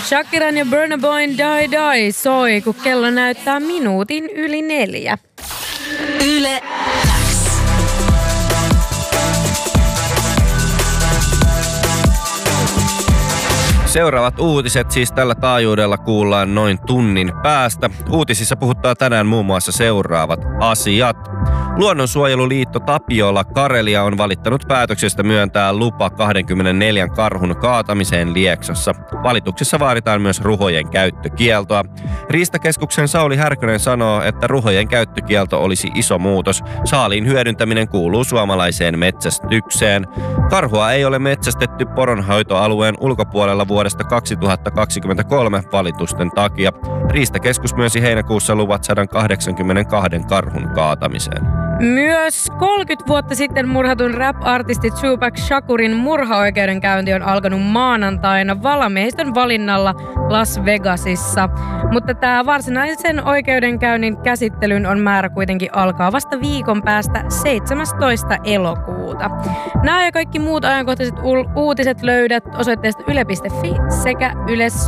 Shakiran ja Burna Boyn Die Die soi, kun kello näyttää minuutin yli 4. Yle X. Seuraavat uutiset siis tällä taajuudella kuullaan noin tunnin päästä. Uutisissa puhuttaa tänään muun muassa seuraavat asiat. Luonnonsuojeluliitto Tapiola Karelia on valittanut päätöksestä myöntää lupa 24 karhun kaatamiseen Lieksossa. Valituksessa vaaditaan myös ruhojen käyttökieltoa. Riistakeskuksen Sauli Härkönen sanoo, että ruhojen käyttökielto olisi iso muutos. Saaliin hyödyntäminen kuuluu suomalaiseen metsästykseen. Karhua ei ole metsästetty poronhoitoalueen ulkopuolella vuodesta 2023 valitusten takia. Riistakeskus myönsi heinäkuussa luvat 182 karhun kaatamiseen. Myös 30 vuotta sitten murhatun rap-artisti Tupac Shakurin murhaoikeudenkäynti on alkanut maanantaina valamiehistön valinnalla Las Vegasissa. Mutta tämä varsinaisen oikeudenkäynnin käsittelyn on määrä kuitenkin alkaa vasta viikon päästä 17. elokuuta. Nämä ja kaikki muut ajankohtaiset uutiset löydät osoitteesta yle.fi sekä Yle